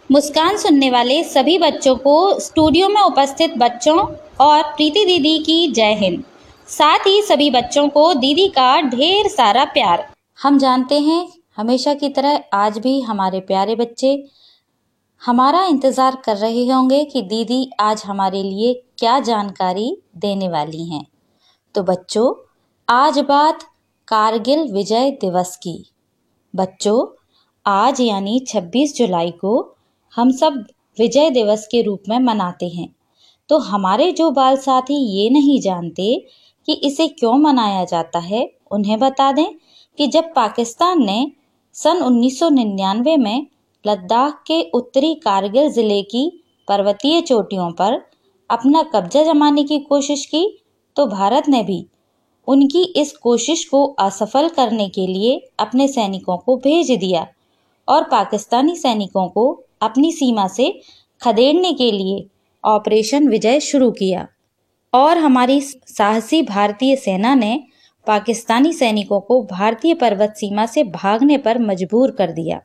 मुस्कान सुनने वाले सभी बच्चों को स्टूडियो में उपस्थित बच्चों और प्रीति दीदी की जय हिंद। साथ ही सभी बच्चों को दीदी का ढेर सारा प्यार। हम जानते हैं हमेशा की तरह आज भी हमारे प्यारे बच्चे हमारा इंतज़ार कर रहे होंगे कि दीदी आज हमारे लिए क्या जानकारी देने वाली हैं। तो बच्चों, आज बात कारगिल विजय दिवस की। बच्चों, आज यानी 26 जुलाई को हम सब विजय दिवस के रूप में मनाते हैं। तो हमारे जो बाल साथी ये नहीं जानते कि इसे क्यों मनाया जाता है, उन्हें बता दें कि जब पाकिस्तान ने सन 1999 में लद्दाख के उत्तरी कारगिल जिले की पर्वतीय चोटियों पर अपना कब्जा जमाने की कोशिश की, तो भारत ने भी उनकी इस कोशिश को असफल करने के लिए अपने सैनिकों को भेज दिया और पाकिस्तानी सैनिकों को अपनी सीमा से खदेड़ने के लिए ऑपरेशन विजय शुरू किया और हमारी साहसी भारतीय सेना ने पाकिस्तानी सैनिकों को भारतीय पर्वत सीमा से भागने पर मजबूर कर दिया।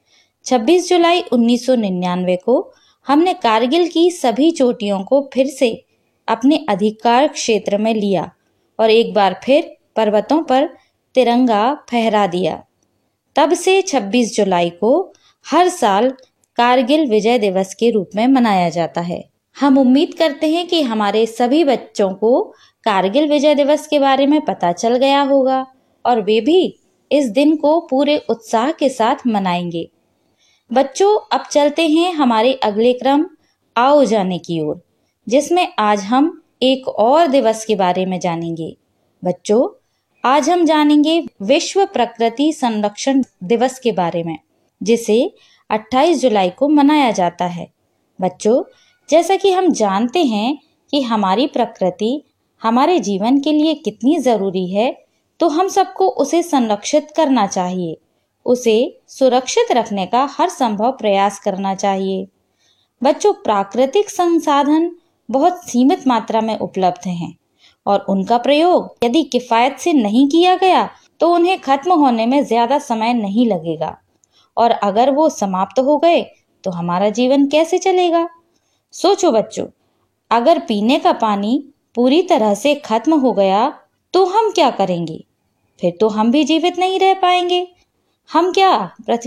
26 जुलाई 1999 को हमने कारगिल की सभी चोटियों को फिर से अपने अधिकार क्षेत्र में लिया और एक बार फिर पर्वतों पर तिरंगा फहरा दिया। तब से 26 जुलाई को हर साल कारगिल विजय दिवस के रूप में मनाया जाता है। हम उम्मीद करते हैं कि हमारे सभी बच्चों को कारगिल विजय दिवस के बारे में पता चल गया होगा और वे भी इस दिन को पूरे उत्साह के साथ मनाएंगे। बच्चों, अब चलते हैं हमारे अगले क्रम आओ जाने की ओर, जिसमें आज हम एक और दिवस के बारे में जानेंगे। बच्चों, आज हम जानेंगे विश्व प्रकृति संरक्षण दिवस के बारे में, जिसे 28 जुलाई को मनाया जाता है। बच्चों, जैसा कि हम जानते हैं कि हमारी प्रकृति हमारे जीवन के लिए कितनी ज़रूरी है, तो हम सबको उसे संरक्षित करना चाहिए, उसे सुरक्षित रखने का हर संभव प्रयास करना चाहिए। बच्चों, प्राकृतिक संसाधन बहुत सीमित मात्रा में उपलब्ध हैं और उनका प्रयोग यदि किफ़ायत से नहीं किया गया तो उन्हें खत्म होने में ज़्यादा समय नहीं लगेगा और अगर वो समाप्त हो गए तो हमारा जीवन कैसे चलेगा। सोचो बच्चों, अगर पीने का पानी पूरी तरह से खत्म हो गया तो हम क्या करेंगे? फिर तो हम भी जीवित नहीं रह पाएंगे। हम क्या पृथ्वी